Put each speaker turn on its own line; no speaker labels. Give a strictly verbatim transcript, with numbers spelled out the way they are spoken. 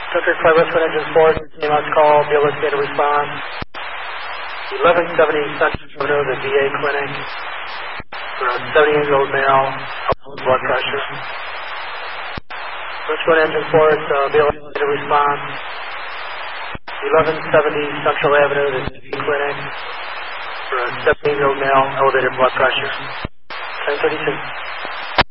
District five West Wind Engine four, name on call, be able to get a response. eleven seventy Central Avenue, the V A clinic. For a seventy-eight-year-old male, with blood pressure. West Wind Engine four, uh, be able to get a response. eleven seventy Central Avenue, the V A clinic. For a seventy-eight-year-old male, elevated blood pressure. ten thirty-two.